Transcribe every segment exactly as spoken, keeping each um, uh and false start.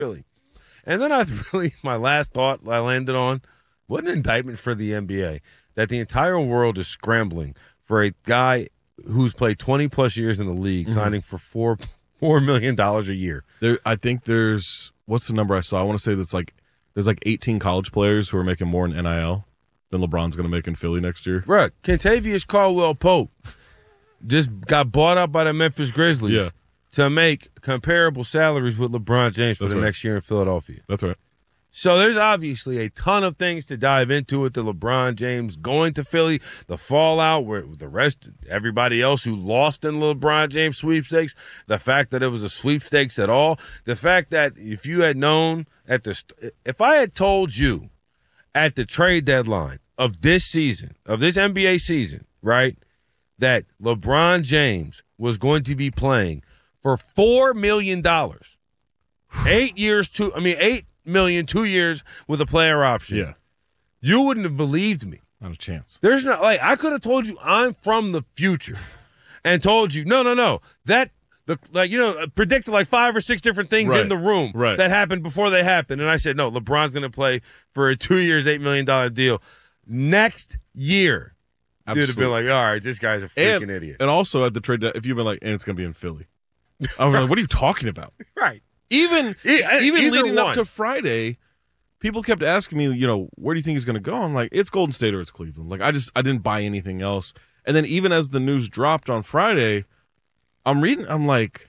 Philly. And then I really, my last thought I landed on, what an indictment for the N B A that the entire world is scrambling for a guy who's played twenty plus years in the league, mm-hmm. signing for four four million dollars a year. There, I think there's what's the number I saw? I want to say that's like there's like eighteen college players who are making more in N I L than LeBron's going to make in Philly next year. Right, Kentavious Caldwell-Pope just got bought up by the Memphis Grizzlies. Yeah. To make comparable salaries with LeBron James for That's the right. next year in Philadelphia. That's right. So there's obviously a ton of things to dive into with the LeBron James going to Philly, the fallout where the rest, everybody else who lost in LeBron James sweepstakes, the fact that it was a sweepstakes at all, the fact that if you had known at the, if I had told you at the trade deadline of this season, of this N B A season, right, that LeBron James was going to be playing for four million dollars, eight years, two, I mean, eight million, two years with a player option. Yeah. You wouldn't have believed me. Not a chance. There's not, like, I could have told you I'm from the future and told you, no, no, no, that, the like, you know, predicted like five or six different things right. in the room right. that happened before they happened. And I said, no, LeBron's going to play for a two years, eight million dollars deal next year. Absolutely. Dude have been like, all right, this guy's a freaking and, idiot. And also at the trade, if you've been like, and it's going to be in Philly. I was like, what are you talking about? Right. Even e- even leading one. up to Friday, people kept asking me, you know, where do you think he's going to go? I'm like, it's Golden State or it's Cleveland. Like, I just, I didn't buy anything else. And then even as the news dropped on Friday, I'm reading, I'm like,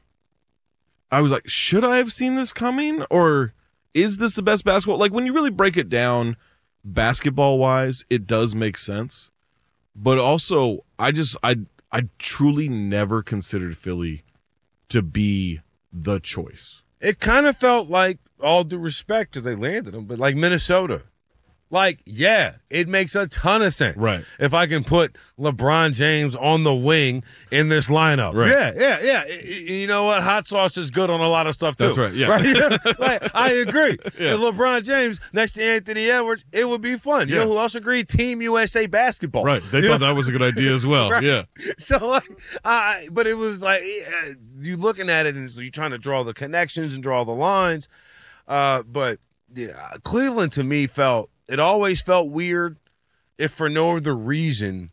I was like, should I have seen this coming? Or is this the best basketball? Like, when you really break it down basketball-wise, it does make sense. But also, I just, I, I truly never considered Philly to be the choice. It kind of felt like, all due respect, because they landed him, but like Minnesota. Like, yeah, it makes a ton of sense. Right. If I can put LeBron James on the wing in this lineup. Right. Yeah, yeah, yeah. You know what? Hot sauce is good on a lot of stuff, too. That's right, yeah. Right? Like, I agree. Yeah. If LeBron James next to Anthony Edwards, it would be fun. You yeah. know who else agreed? Team U S A basketball. Right. They you thought know? that was a good idea as well. Right. Yeah. So, like, I, but it was like, uh, you looking at it and so you're trying to draw the connections and draw the lines. Uh, but yeah, Cleveland, to me, felt, it always felt weird, if for no other reason,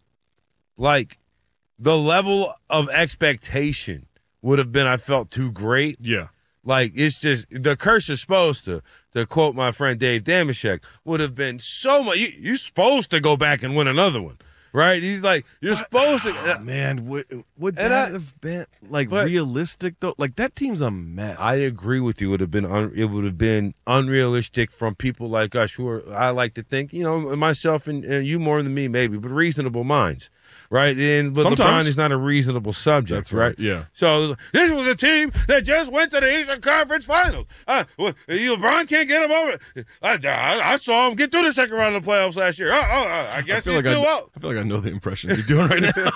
like the level of expectation would have been, I felt, too great. Yeah. Like, it's just, the curse is supposed to, to quote my friend Dave Damashek, would have been so much, you, you're supposed to go back and win another one, right? He's like, you're supposed to. Oh, man, would, would And that I- have been, like, but- realistic, though? Like, that team's a mess. I agree with you. It would have been un, it would have been unrealistic from people like us who are, I like to think, you know, myself and, and you more than me maybe, but reasonable minds, right? And but Sometimes. LeBron is not a reasonable subject, That's right, right? yeah. So this was a team that just went to the Eastern Conference Finals. Uh, well, LeBron can't get him over. I, I, I saw him get through the second round of the playoffs last year. Oh, oh, oh I guess I he's feel, like too I, out. I feel like I know the impressions you're doing right now.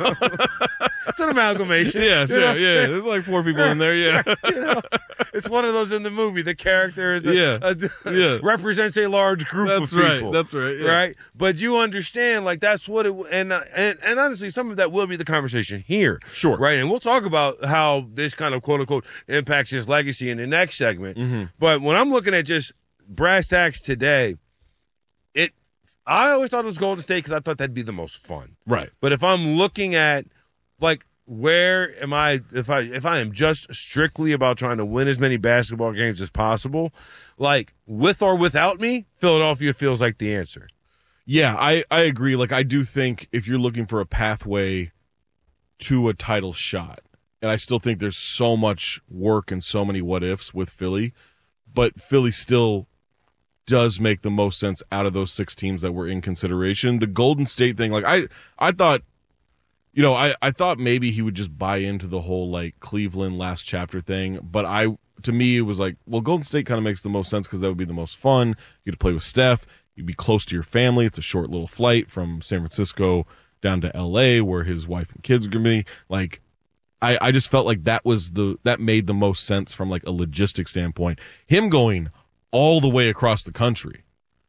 It's an amalgamation. yeah, You sure, know what I'm yeah. saying? There's like four people in there, yeah. You know, it's one of those in the movie. The character is a, Yeah, a- yeah. represents a large group That's of people. right, that's right, yeah. Right, but you understand, like that's what it. And uh, and and honestly, some of that will be the conversation here. Sure. Right, and we'll talk about how this kind of quote unquote impacts his legacy in the next segment. Mm-hmm. But when I'm looking at just brass tacks today, it. I always thought it was Golden State because I thought that'd be the most fun. Right. But if I'm looking at, like, where am I? If I if I am just strictly about trying to win as many basketball games as possible, like with or without me, Philadelphia feels like the answer. Yeah, I, I agree. Like, I do think if you're looking for a pathway to a title shot, and I still think there's so much work and so many what ifs with Philly, but Philly still does make the most sense out of those six teams that were in consideration. The Golden State thing, like I, I thought, you know, I, I thought maybe he would just buy into the whole like Cleveland last chapter thing, but I, to me, it was like, well, Golden State kind of makes the most sense because that would be the most fun. You get to play with Steph. You'd be close to your family. It's a short little flight from San Francisco down to L A where his wife and kids are going to be. Like, I, I just felt like that was the, that made the most sense from like a logistics standpoint. Him going all the way across the country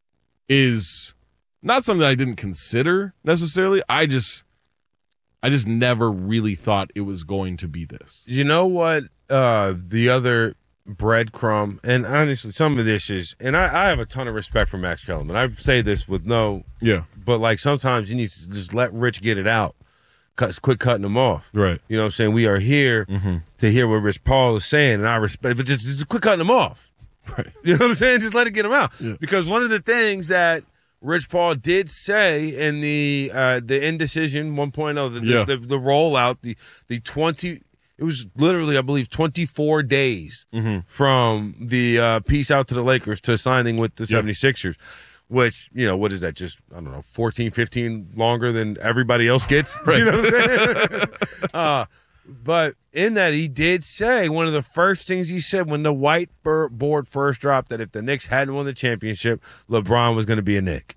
is not something that I didn't consider necessarily. I just, I just never really thought it was going to be this. You know what? Uh, the other breadcrumb, and honestly, some of this is, and I, I have a ton of respect for Max Kellerman. I say this with no, yeah, but like sometimes you need to just let Rich get it out. Cut, quit cutting him off. Right. You know what I'm saying? We are here mm-hmm. to hear what Rich Paul is saying, and I respect, but just, just quit cutting him off. Right. You know what I'm saying? Just let it get him out. Yeah. Because one of the things that Rich Paul did say in the uh, the indecision one point oh, the, yeah. the, the, the rollout, the, the twenty, it was literally, I believe, twenty-four days mm-hmm. from the uh, peace out to the Lakers to signing with the yeah. seventy-sixers. Which, you know, what is that? Just, I don't know, fourteen, fifteen longer than everybody else gets? Right. You know what I'm saying? uh, but in that, he did say, one of the first things he said when the whiteboard first dropped, that if the Knicks hadn't won the championship, LeBron was going to be a Knick.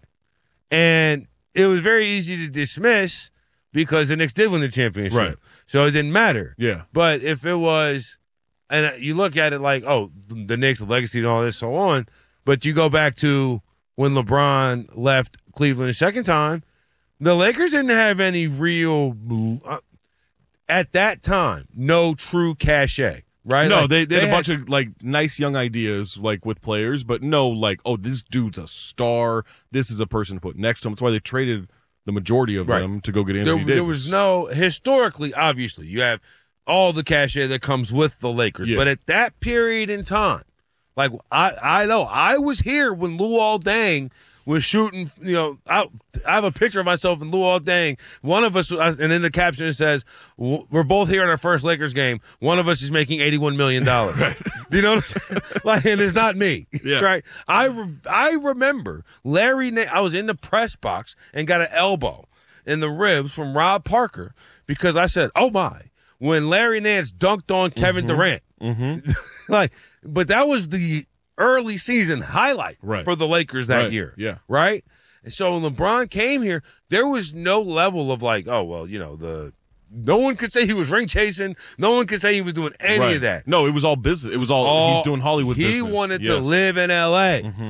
And it was very easy to dismiss because the Knicks did win the championship. Right. So it didn't matter. Yeah. But if it was, and you look at it like, oh, the Knicks, the legacy and all this, so on, but you go back to when LeBron left Cleveland the second time, the Lakers didn't have any real, uh, at that time, no true cachet, right? No, like, they, they, had they a bunch of like nice young ideas like with players, but no like, oh, this dude's a star. This is a person to put next to him. That's why they traded the majority of right. them to go get Anthony there, Davis. There was no, historically, obviously, you have all the cachet that comes with the Lakers. Yeah. But at that period in time, like, I, I know, I was here when Luol Deng was shooting, you know, I, I have a picture of myself and Luol Deng. One of us, and in the caption it says, we're both here in our first Lakers game. One of us is making eighty-one million dollars. Right. Do you know what I'm saying? Like, and it's not me. Yeah. Right? I, re- I remember Larry, Na- I was in the press box and got an elbow in the ribs from Rob Parker because I said, oh my, when Larry Nance dunked on Kevin mm-hmm. Durant. Mm-hmm. Like, but that was the early season highlight right. for the Lakers that right. year. Yeah. Right? And so when LeBron came here, there was no level of like, oh, well, you know, the no one could say he was ring chasing. No one could say he was doing any right. of that. No, it was all business. It was all, all he's doing Hollywood he business. He wanted yes. to live in L A. Mm-hmm.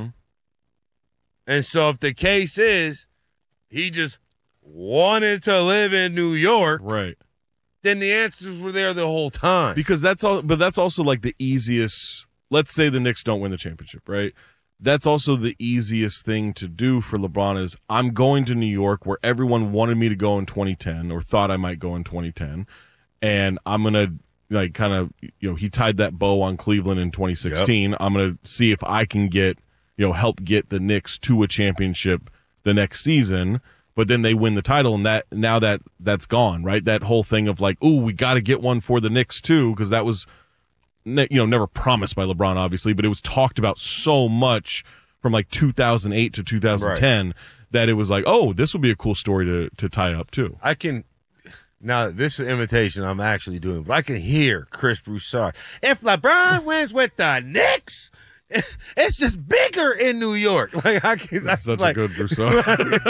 And so if the case is he just wanted to live in New York, right, then the answers were there the whole time. Because that's all, but that's also like the easiest. Let's say the Knicks don't win the championship, right? That's also the easiest thing to do for LeBron is I'm going to New York where everyone wanted me to go in twenty ten or thought I might go in twenty ten. And I'm going to like kind of, you know, he tied that bow on Cleveland in twenty sixteen. Yep. I'm going to see if I can get, you know, help get the Knicks to a championship the next season. But then they win the title, and that now that that's gone, right? That whole thing of like, ooh, we got to get one for the Knicks too, because that was, you know, never promised by LeBron, obviously, but it was talked about so much from like two thousand eight to two thousand ten right. that it was like, oh, this would be a cool story to to tie up too. I can now this imitation I'm actually doing, but I can hear Chris Broussard. If LeBron wins with the Knicks, it's just bigger in New York. Like I can, that's such like, a good Broussard.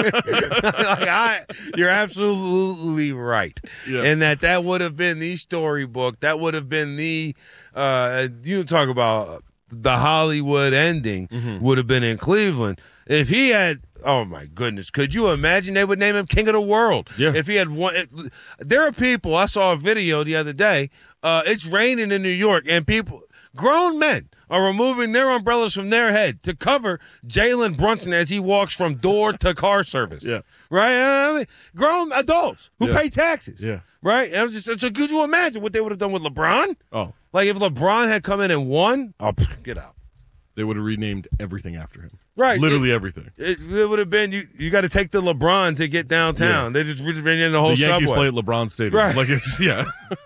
like I, you're absolutely right, yeah. and that that would have been the storybook. That would have been the uh, you talk about the Hollywood ending. Mm-hmm. Would have been in Cleveland if he had. Oh my goodness! Could you imagine they would name him King of the World? Yeah. If he had one, it, there are people. I saw a video the other day. Uh, it's raining in New York, and people, grown men, are removing their umbrellas from their head to cover Jalen Brunson as he walks from door to car service. Yeah. Right? I mean, grown adults who yeah. pay taxes. Yeah. Right? And I was just, so could you imagine what they would have done with LeBron? Oh. Like if LeBron had come in and won, oh, get out. They would have renamed everything after him. Right. Literally it, everything. It, it would have been, you You got to take the LeBron to get downtown. Yeah. They just renamed the whole the Yankees subway. play at LeBron Stadium. Right. Like it's, yeah.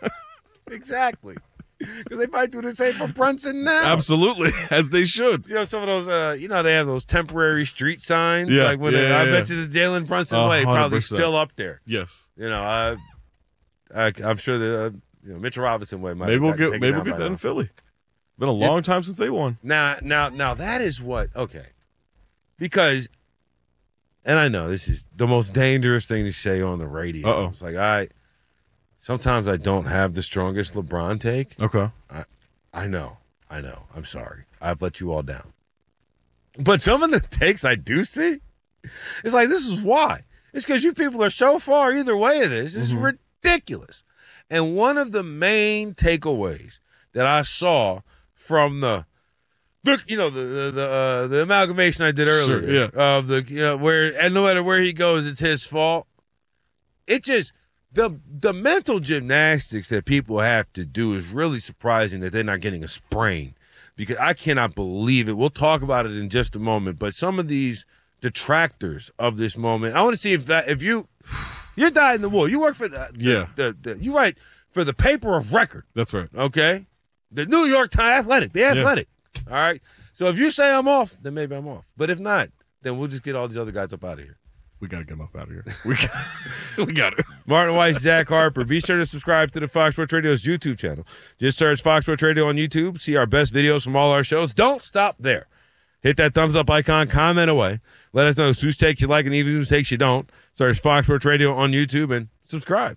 Exactly. Because they might do the same for Brunson now. Absolutely, as they should. You know, some of those, uh, you know, they have those temporary street signs. Yeah, like when yeah, they, yeah, I yeah. bet you the Jalen Brunson Uh, way one hundred probably percent. still up there. Yes. You know, I, I, I'm sure the uh, you know, Mitchell Robinson way might. Maybe we'll get get maybe we'll get that now. in Philly. Been a long yeah. time since they won. Now, now, now that is what okay, because, and I know this is the most dangerous thing to say on the radio. Uh-oh. It's like I, sometimes I don't have the strongest LeBron take. Okay. I, I know, I know. I'm sorry. I've let you all down. But some of the takes I do see, it's like, this is why. It's because you people are so far either way of this. It's mm-hmm. ridiculous. And one of the main takeaways that I saw from the, the you know, the the the, uh, the amalgamation I did earlier Sure, yeah. of the you know, where and no matter where he goes, it's his fault. It just the the mental gymnastics that people have to do is really surprising that they're not getting a sprain, because I cannot believe it. We'll talk about it in just a moment, but some of these detractors of this moment, I want to see if that if you you're dyed in the wool, you work for the, Yeah. the, the, the you write for the paper of record, That's right. okay, the New York Times Athletic, the Yeah. Athletic. All right, so if you say I'm off, then maybe I'm off, but if not, then we'll just get all these other guys up out of here. We got to get him up out of here. We got, we got it. Martin Weiss, Zach Harper. Be sure to subscribe to the Fox Sports Radio's YouTube channel. Just search Fox Sports Radio on YouTube. See our best videos from all our shows. Don't stop there. Hit that thumbs up icon. Comment away. Let us know whose takes you like and even whose takes you don't. Search Fox Sports Radio on YouTube and subscribe.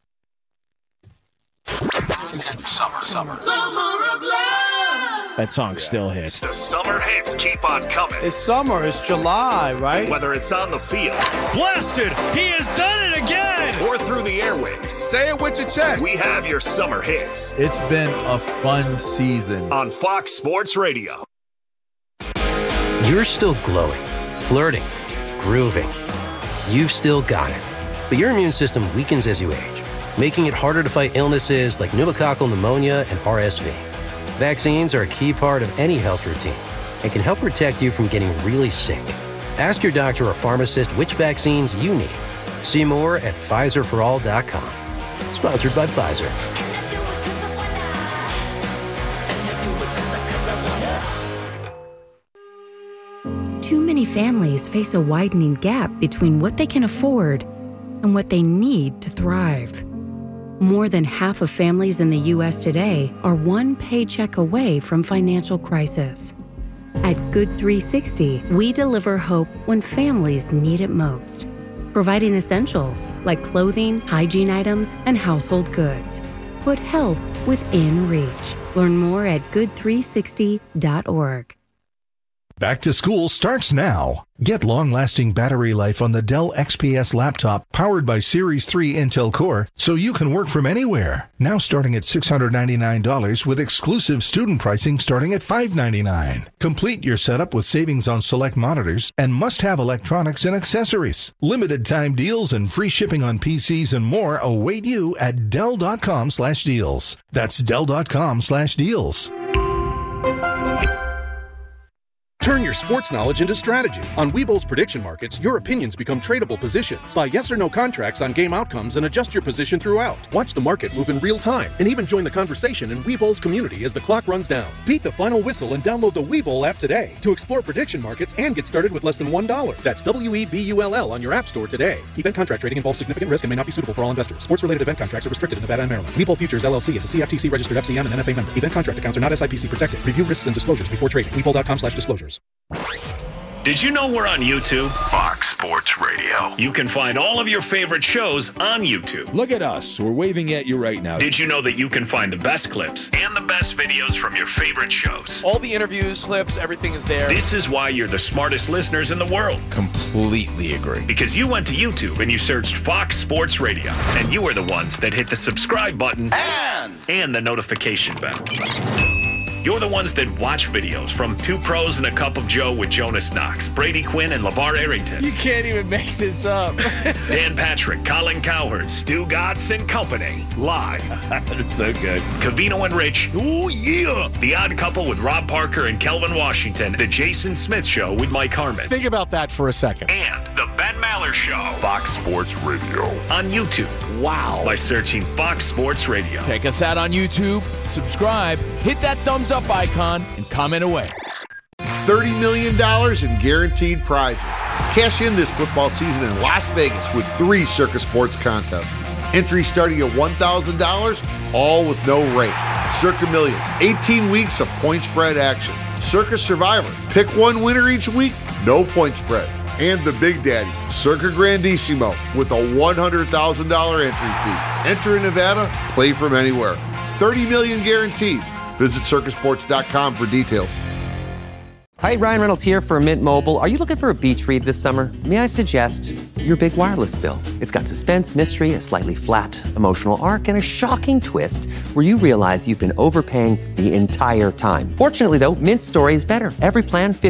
Summer, summer. Summer of love. That song still hits. The summer hits keep on coming. It's summer. It's July, right? Whether it's on the field Blasted! He has done it again! or through the airwaves, Say it with your chest. we have your summer hits It's been a fun season. on Fox Sports Radio. You're still glowing, flirting, grooving. You've still got it. But your immune system weakens as you age, making it harder to fight illnesses like pneumococcal pneumonia and R S V. Vaccines are a key part of any health routine and can help protect you from getting really sick. Ask your doctor or pharmacist which vaccines you need. See more at Pfizer for all dot com. Sponsored by Pfizer. Too many families face a widening gap between what they can afford and what they need to thrive. More than half of families in the U S today are one paycheck away from financial crisis. At Good three sixty, we deliver hope when families need it most, providing essentials like clothing, hygiene items, and household goods. Put help within reach. Learn more at good three sixty dot org. Back to school starts now. Get long-lasting battery life on the Dell X P S laptop powered by Series three Intel Core so you can work from anywhere. Now starting at six hundred ninety-nine dollars with exclusive student pricing starting at five hundred ninety-nine dollars. Complete your setup with savings on select monitors and must-have electronics and accessories. Limited time deals and free shipping on P Cs and more await you at Dell.com slash deals. That's Dell.com slash deals. Turn your sports knowledge into strategy. On Webull's prediction markets, your opinions become tradable positions. Buy yes or no contracts on game outcomes and adjust your position throughout. Watch the market move in real time and even join the conversation in Webull's community as the clock runs down. Beat the final whistle and download the Webull app today to explore prediction markets and get started with less than one dollar. That's W E B U L L on your app store today. Event contract trading involves significant risk and may not be suitable for all investors. Sports-related event contracts are restricted in Nevada and Maryland. Webull Futures L L C is a C F T C-registered F C M and N F A member. Event contract accounts are not S I P C protected. Review risks and disclosures before trading. Webull.com slash disclosures. Did you know we're on YouTube? Fox Sports Radio. You can find all of your favorite shows on YouTube. Look at us. We're waving at you right now. Did you know that you can find the best clips and the best videos from your favorite shows? All the interviews, clips, everything is there. This is why you're the smartest listeners in the world. Completely agree. Because you went to YouTube and you searched Fox Sports Radio, and you are the ones that hit the subscribe button And and the notification bell. You're the ones that watch videos from Two Pros and a Cup of Joe with Jonas Knox, Brady Quinn, and LeVar Arrington. You can't even make this up. Dan Patrick, Colin Cowherd, Stu Gatz and Company. Live. It's so good. Cavino and Rich. Oh, yeah. The Odd Couple with Rob Parker and Kelvin Washington. The Jason Smith Show with Mike Harmon. Think about that for a second. And The Ben Maller Show. Fox Sports Radio. On YouTube. Wow. By searching Fox Sports Radio. Check us out on YouTube, subscribe, hit that thumbs up icon, and comment away. thirty million dollars in guaranteed prizes. Cash in this football season in Las Vegas with three Circus Sports contests. Entry starting at one thousand dollars, all with no rate. Circa Million, eighteen weeks of point spread action. Circus Survivor, pick one winner each week, no point spread. And the Big Daddy, Circa Grandissimo, with a one hundred thousand dollars entry fee. Enter in Nevada, play from anywhere. thirty million dollars guaranteed. Visit circus sports dot com for details. Hi, Ryan Reynolds here for Mint Mobile. Are you looking for a beach read this summer? May I suggest your big wireless bill? It's got suspense, mystery, a slightly flat, emotional arc, and a shocking twist where you realize you've been overpaying the entire time. Fortunately, though, Mint's story is better. Every plan fits